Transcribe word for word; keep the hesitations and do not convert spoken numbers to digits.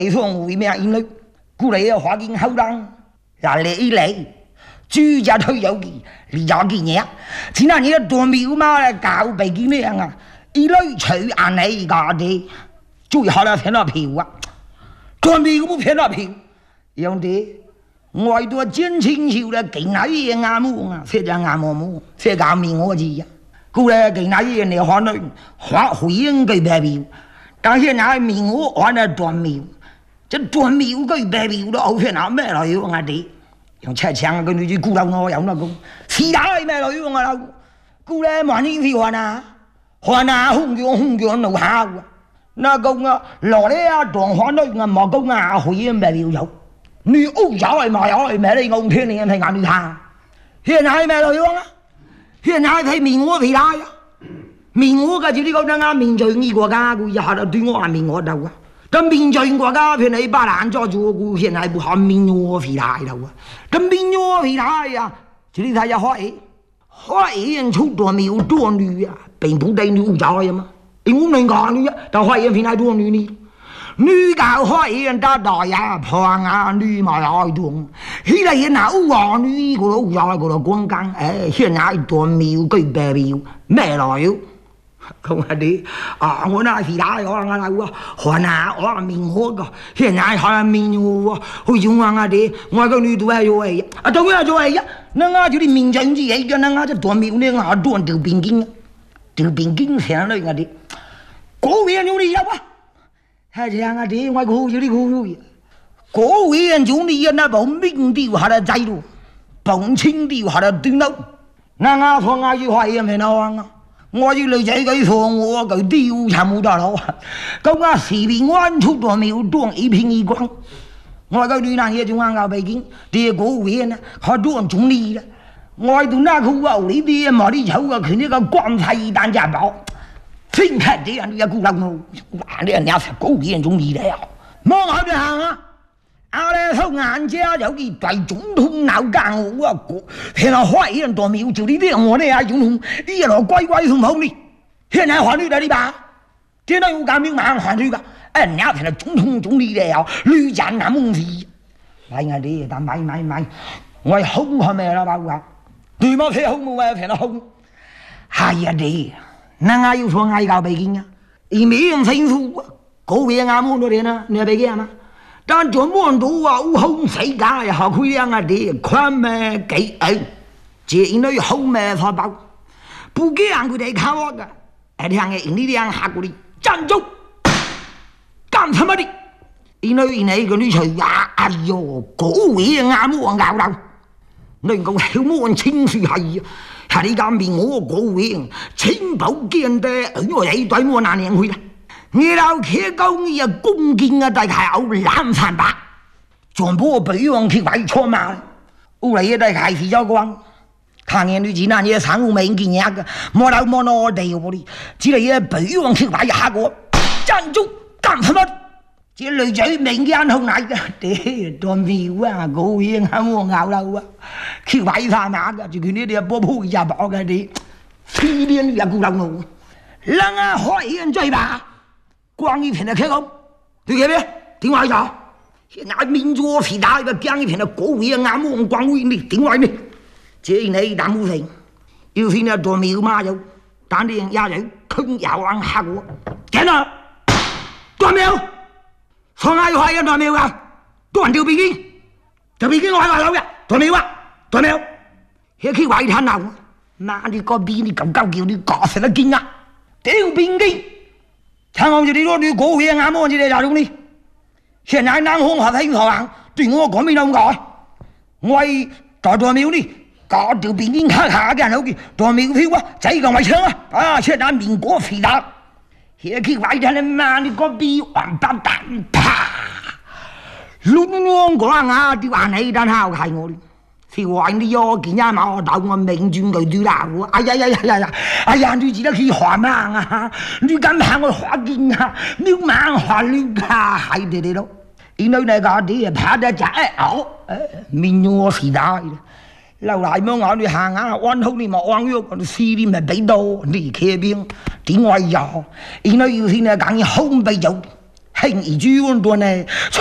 从外面引来，过来花金后当，来来一来，居家退休的，离家几年，今那年多苗嘛搞北京那样啊，一来去安那一家的，最好了骗了票啊，多苗不骗了票，样的。我多见清秀了，给那一眼眼目啊，非常眼目目，非常明我字呀。过来给那一眼的话呢，话回应给白表，但现在明我玩的断苗，这断苗给白表都后天拿咩来用啊的？用车枪个女子鼓楼我有那个，其他咩来用啊？过来万年飞换啊，换啊红姜红姜怒下啊，那个啊落来啊断花女啊莫讲啊回应白表有。你欧洲係咪有係咩？你我聽你睇眼你睇，現在係咩內容啊？現在睇面我皮拉呀，面我嘅就呢個啱面最呢國家，佢一下就對我係面我頭啊！咁面最國家片你把爛咗做，佢現在不喊面我皮拉頭啊！咁面我皮拉呀，就你睇下開，開人出多苗多女啊，並不對你歐洲嘅嘛，你我能講你啊，但開人片係多女呢？女教開人打大呀，破啊女嘛來動，起來人好話女個老友個老光更，誒現在多苗居白苗咩來了？咁啊啲啊我那是打我我我還啊我面我個，現在還面我，好似我啊啲我個女都係做係啊，當然做係啊，那我就啲面正之嘢，咁那我就多苗呢我多條邊經，條邊經成類嗰啲，嗰邊有你有啊？係這樣啊！啲我估住啲估住，嗰位人做你啊！那部明調下嚟制度，部清調下嚟斷到，啱啱放下要係咪嗱啊？我要女仔佢放我佢丟就冇得攞，咁啊時邊彎出咗苗當一片一光，我個女男嘢仲啱啱北京，啲嗰位人啊，佢當總理啦，我到那佢話呢啲冇啲醜啊，佢呢個光輝單家寶。真看这样，你也顾浪喽！哇，这伢是狗眼中离了，望好就行啊！阿咧收眼家有啲对總統鬧交我啊，聽到壞人多苗就你啲我咧啊總統，呢一路乖乖送好你，現在還你的你吧？聽到有革命馬上還你吧？哎，你聽到總統總理了，女人那問題，來我哋但買買買，我係好係咩啦吧？我對冇睇好冇啊？聽到好，係呀啲。那我又說我搞北京啊，一沒人清楚，嗰邊啱冇多啲啦，你係北京嘛？但做冇人都話好紅世界又好佢樣啊啲，寬咩幾誒，這因為好咩發包，不給人佢哋看我噶，誒啲人嘅因呢啲人嚇過你，站住，幹什麼的？因為因為個女仔呀，哎呦，嗰邊啱冇人搞到，你講好冇人清楚係啊。他哋講明我嗰位清保見得我係對我那年去啦，你老客講你啊恭敬啊大概有兩萬八，全部俾我去買錯嘛，後來大概是咗講，他年女子那嘢產物名見嘢嘅，冇老冇攞地嗰啲，只係俾我去買下個，站住幹什麼？這女仔名間好奶嘅，啲多妙啊！嗰位啱我咬漏啊！去買翻馬嘅，就佢呢啲波鋪入包嘅啲，黐線又顧漏我，人啊開人追吧，光一片的開口，對嘅咩？點解咗？現在民族時代嘅光一片的嗰位啱我光位呢？點解呢？這你打冇成，要先啊多妙嘛有，但啲人也有坑有人嚇我，見啦，多妙！放下要係人多妙啊！多人條邊經，條邊經我喺話樓嘅，多妙啊！多妙，喺佢話佢鬧，媽你個邊你咁鳩叫你搞成得驚啊！條邊經，聽我住你攞你嗰嘢眼望住你就用你，現在南方學睇學行，對我講咩都唔講，我係在多妙呢，搞條邊經卡下嘅人好嘅，多妙票啊，仔個圍槍啊，啊現在民國肥達。喺佢話佢媽你個邊黃八蛋啪，亂亂講啊！啲話你等下係我。是話你要見一馬我鬥我命轉佢對啦喎！哎呀呀呀呀呀！哎呀，你知得佢話咩啊？你咁怕我話見啊？你猛話你啊，係哋哋咯！因為那個啲怕得隻牛，面我時代，後來冇我哋行啊，彎好你莫彎喐，我哋試啲咪俾到你企邊點為咗？因為要先啊講嘢好俾做。 很一句问多呢。